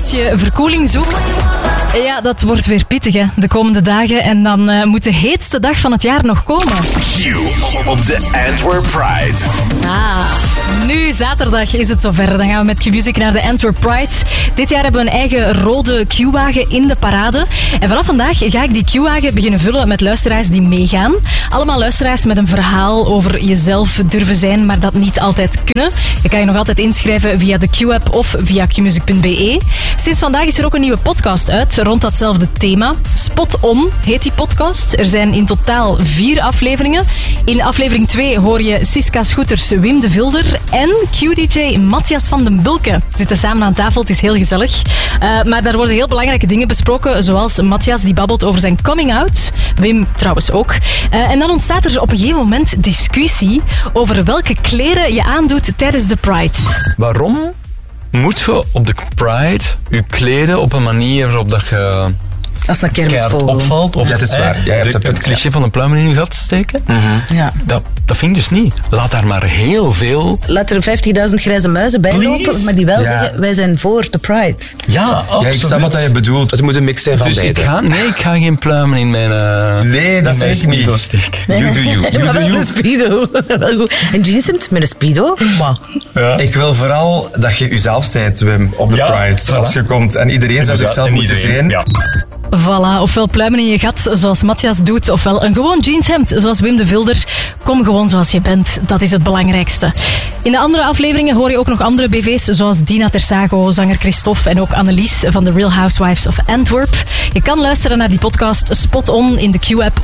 als je verkoeling zoekt. Ja, dat wordt weer pittig hè, de komende dagen. En dan moet de heetste dag van het jaar nog komen. Q op de Antwerp Pride. Nu zaterdag is het zover. Dan gaan we met Q-Music naar de Antwerp Pride. Dit jaar hebben we een eigen rode Q-wagen in de parade. En vanaf vandaag ga ik die Q-wagen beginnen vullen met luisteraars die meegaan. Allemaal luisteraars met een verhaal over jezelf durven zijn, maar dat niet altijd kunnen. Je kan je nog altijd inschrijven via de Q-app of via qmusic.be. Sinds vandaag is er ook een nieuwe podcast uit rond datzelfde thema. Spot On heet die podcast. Er zijn in totaal 4 afleveringen. In aflevering 2 hoor je Siska Schoeters, Wim de Vilder en Q-DJ Matthias van den Bulke. Ze zitten samen aan tafel, het is heel gezellig. Maar daar worden heel belangrijke dingen besproken, zoals Matthias die babbelt over zijn coming-out. Wim trouwens ook. En dan ontstaat er op een gegeven moment discussie over welke kleren je aandoet tijdens de Pride. Waarom moet je op de Pride je kleden op een manier waarop dat je als een kermisvogel opvalt? Of dat is waar. het cliché van een pluim in je gat steken? Ja. Dat vind ik dus niet. Laat daar maar heel veel... Laat er 50.000 grijze muizen bij lopen, maar die wel zeggen, wij zijn voor de Pride. Ja, absoluut. Ja, ik snap wat je bedoelt. Het moet een mix zijn van Dus beide. ik ga geen pluimen in mijn... Nee, dat zeg ik niet. You do you. You do you. Een speedo. Wel goed. Een jeanshemd met een speedo. Ja. Ik wil vooral dat je jezelf bent, Wim, op de Pride. Voilà. Als je komt. En iedereen zou zichzelf moeten zijn. Ja. Voilà, ofwel pluimen in je gat, zoals Matthias doet, ofwel een gewoon jeanshemd, zoals Wim de Vilder. Kom gewoon zoals je bent, dat is het belangrijkste. In de andere afleveringen hoor je ook nog andere BV's, zoals Dina Tersago, zanger Christophe en ook Annelies van The Real Housewives of Antwerp. Je kan luisteren naar die podcast Spot On in de Q-app